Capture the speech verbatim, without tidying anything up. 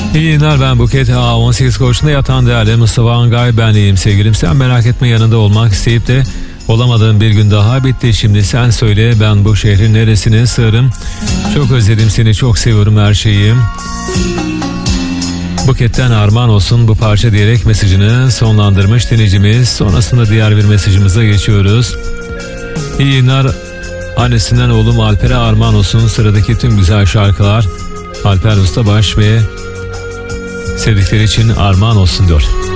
İyi yayınlar, ben Buket. A on sekiz koğuşunda yatan değerli Mustafa Angay ben iyiyim sevgilim. Sen merak etme, yanında olmak isteyip de olamadığım bir gün daha bitti. Şimdi sen söyle, ben bu şehrin neresine sığarım? Çok özledim seni, çok seviyorum her şeyi. Buket'ten armağan olsun bu parça diyerek mesajını sonlandırmış dinleyicimiz. Sonrasında diğer bir mesajımıza geçiyoruz. İyi yayınlar, annesinden oğlum Alper'e armağan olsun sıradaki tüm güzel şarkılar. Alper Ustabaş ve sevdikleri için armağan olsun diyor.